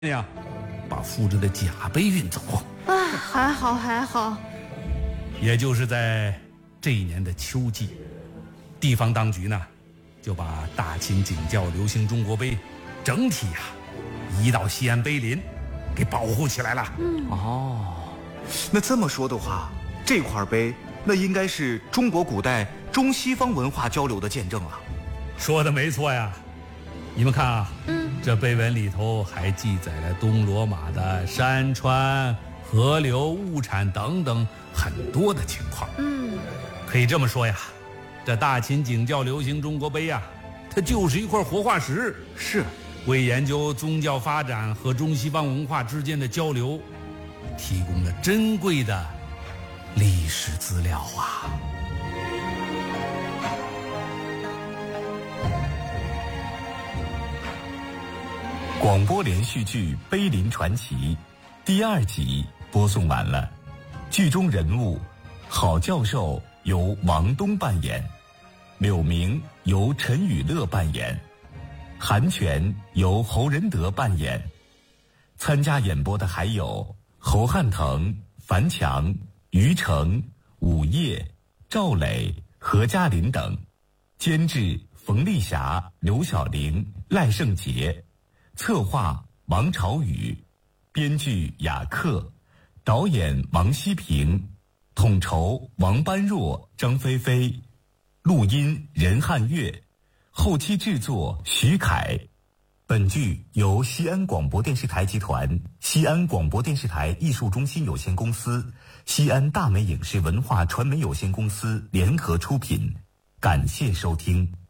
呀，把附着的甲碑运走。 啊，还好还好。 也就是在这一年的秋季，地方当局呢，就把大秦景教流行中国碑整体移到西安碑林，给保护起来了。 那这么说的话，这块碑那应该是中国古代中西方文化交流的见证了。 说的没错呀，你们看啊，这碑文里头还记载了东罗马的山川、河流、物产等等很多的情况。可以这么说呀，这大秦景教流行中国碑呀，它就是一块活化石， 是为研究宗教发展和中西方文化之间的交流提供了珍贵的历史资料啊。 广播连续剧《碑林传奇》第2集播送完了，剧中人物郝教授由王东扮演，柳明由陈雨乐扮演，韩全由侯仁德扮演。参加演播的还有侯汉腾、樊强、于成、武业、赵磊、何嘉林等，监制冯丽霞、刘晓玲、赖胜杰，策划王朝宇，编剧雅克，导演王希平，统筹王般若、张菲菲，录音任汉月，后期制作徐凯。本剧由西安广播电视台集团、西安广播电视台艺术中心有限公司、西安大美影视文化传媒有限公司联合出品，感谢收听。